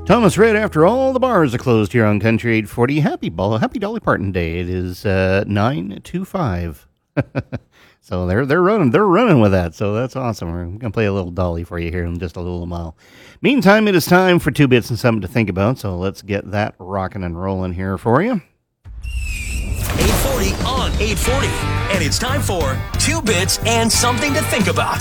Thomas Red, after all the bars are closed here on Country 840, happy Dolly Parton Day. It is 9:25. So they're running with that. So that's awesome. We're gonna play a little Dolly for you here in just a little while. Meantime, it is time for 2 bits and something to think about. So let's get that rocking and rolling here for you. 840 on 840, and it's time for 2 bits and something to think about.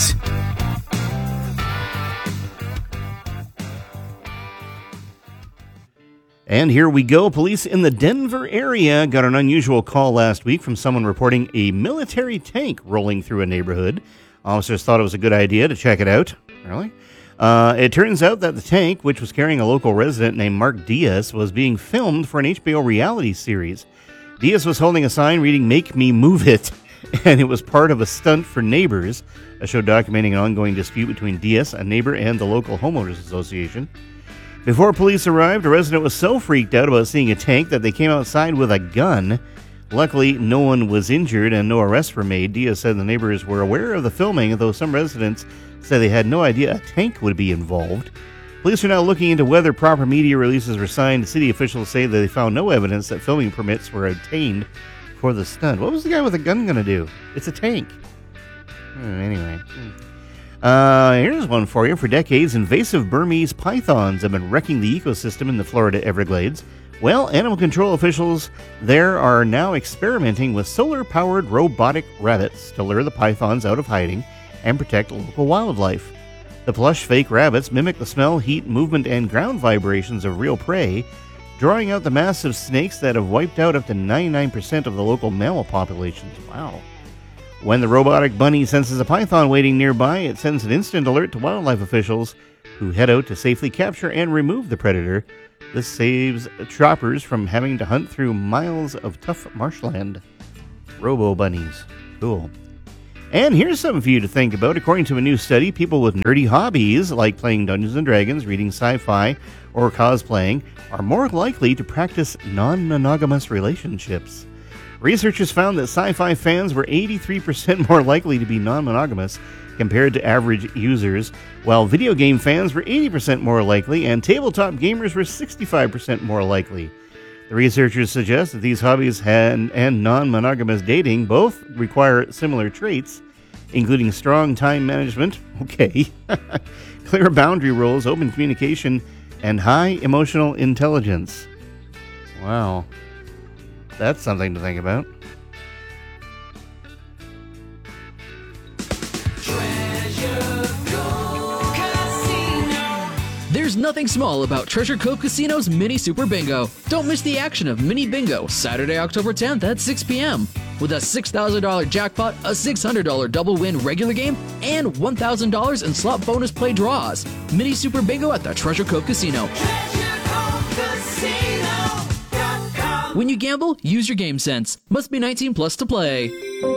And here we go. Police in the Denver area got an unusual call last week from someone reporting a military tank rolling through a neighborhood. Officers thought it was a good idea to check it out. Really? It turns out that the tank, which was carrying a local resident named Mark Diaz, was being filmed for an HBO reality series. Diaz was holding a sign reading, "Make me move it," and it was part of a stunt for Neighbors, a show documenting an ongoing dispute between Diaz, a neighbor, and the local homeowners association. Before police arrived, a resident was so freaked out about seeing a tank that they came outside with a gun. Luckily, no one was injured and no arrests were made. Diaz said the neighbors were aware of the filming, though some residents said they had no idea a tank would be involved. Police are now looking into whether proper media releases were signed. City officials say that they found no evidence that filming permits were obtained for the stunt. What was the guy with the gun going to do? It's a tank. Anyway. Here's one for you. For decades, invasive Burmese pythons have been wrecking the ecosystem in the Florida Everglades. Well, animal control officials there are now experimenting with solar-powered robotic rabbits to lure the pythons out of hiding and protect local wildlife. The plush fake rabbits mimic the smell, heat, movement, and ground vibrations of real prey, drawing out the massive snakes that have wiped out up to 99% of the local mammal populations. Wow. When the robotic bunny senses a python waiting nearby, it sends an instant alert to wildlife officials who head out to safely capture and remove the predator. This saves trappers from having to hunt through miles of tough marshland. Robo bunnies. Cool. And here's something for you to think about. According to a new study, people with nerdy hobbies like playing Dungeons & Dragons, reading sci-fi, or cosplaying are more likely to practice non-monogamous relationships. Researchers found that sci-fi fans were 83% more likely to be non-monogamous compared to average users, while video game fans were 80% more likely, and tabletop gamers were 65% more likely. The researchers suggest that these hobbies and non-monogamous dating both require similar traits, including strong time management, clear boundary rules, open communication, and high emotional intelligence. Wow. That's something to think about. There's nothing small about Treasure Cove Casino's Mini Super Bingo. Don't miss the action of Mini Bingo, Saturday, October 10th at 6 p.m. With a $6,000 jackpot, a $600 double win regular game, and $1,000 in slot bonus play draws. Mini Super Bingo at the Treasure Cove Casino. When you gamble, use your game sense. Must be 18 plus to play.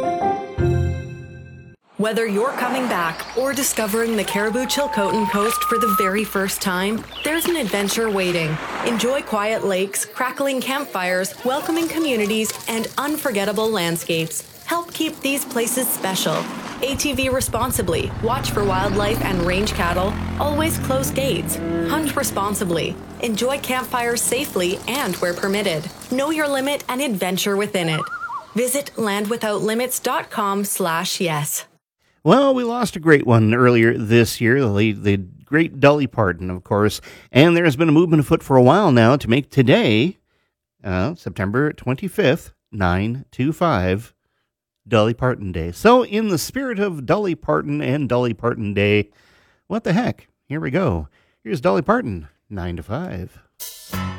Whether you're coming back or discovering the Caribou Chilcotin Coast for the very first time, there's an adventure waiting. Enjoy quiet lakes, crackling campfires, welcoming communities, and unforgettable landscapes. Help keep these places special. ATV responsibly, watch for wildlife and range cattle, always close gates, hunt responsibly, enjoy campfires safely and where permitted. Know your limit and adventure within it. Visit landwithoutlimits.com/yes. Well, we lost a great one earlier this year, the great Dolly Parton, of course, and there has been a movement afoot for a while now to make today, September 25th, 9/25, Dolly Parton Day. So, in the spirit of Dolly Parton and Dolly Parton Day, what the heck? Here we go. Here's Dolly Parton, 9 to 5.